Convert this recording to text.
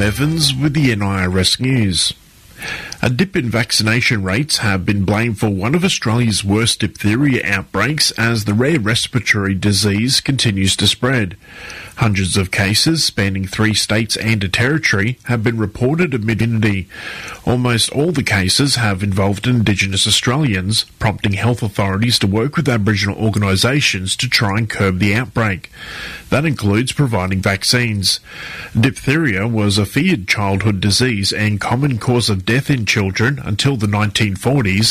Evans with the NIRS News. A dip in vaccination rates have been blamed for one of Australia's worst diphtheria outbreaks as the rare respiratory disease continues to spread. Hundreds of cases spanning 3 states and a territory have been reported amid community. Almost all the cases have involved Indigenous Australians, prompting health authorities to work with Aboriginal organisations to try and curb the outbreak. That includes providing vaccines. Diphtheria was a feared childhood disease and common cause of death in children until the 1940s,